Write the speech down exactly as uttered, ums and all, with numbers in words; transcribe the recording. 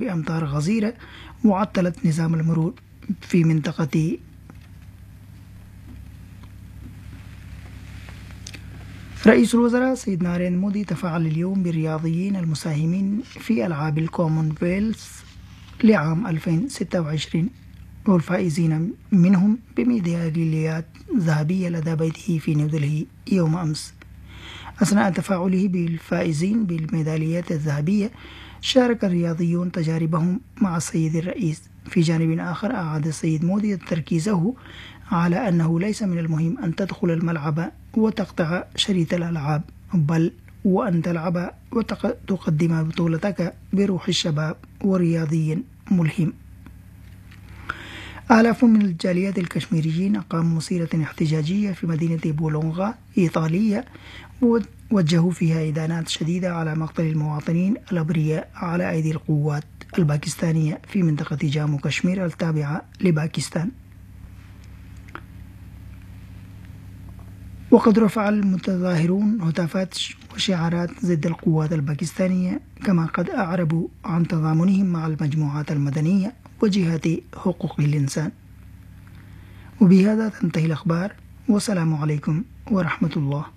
بأمطار غزيرة وعطلت نظام المرور في منطقة. رئيس الوزراء سيد ناريندرا مودي تفاعل اليوم بالرياضيين المساهمين في ألعاب الكومنولث لعام ألفين وستة وعشرين والفائزين منهم بميداليات ذهبية لدى بيته في نيودلهي يوم أمس. أثناء تفاعله بالفائزين بالميداليات الذهبية شارك الرياضيون تجاربهم مع السيد الرئيس. في جانب آخر أعاد السيد مودي تركيزه على أنه ليس من المهم أن تدخل الملعب وتقطع شريط الألعاب، بل وأن تلعب وتقدم بطولتك بروح الشباب ورياضي ملهم. آلاف من الجاليات الكشميريين أقاموا مسيرة احتجاجية في مدينة بولونغا إيطالية ووجهوا فيها إدانات شديدة على مقتل المواطنين الأبرياء على أيدي القوات الباكستانية في منطقة جامو كشمير التابعة لباكستان. وقد رفع المتظاهرون هتافات وشعارات ضد القوات الباكستانية، كما قد أعربوا عن تضامنهم مع المجموعات المدنية وجهات حقوق الإنسان. وبهذا تنتهي الأخبار، والسلام عليكم ورحمة الله.